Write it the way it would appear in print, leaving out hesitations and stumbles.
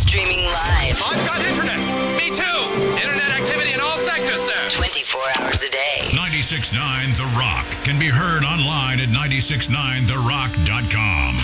Streaming live. I've got internet. Me too. Internet activity in all sectors, sir. 24 hours a day. 96.9 The Rock can be heard online at 969therock.com.